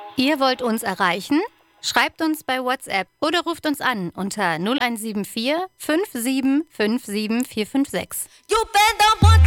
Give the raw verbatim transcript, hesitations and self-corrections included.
Ihr wollt uns erreichen? Schreibt uns bei WhatsApp oder ruft uns an unter null eins sieben vier fünf sieben fünf sieben vier fünf sechs. You bend the one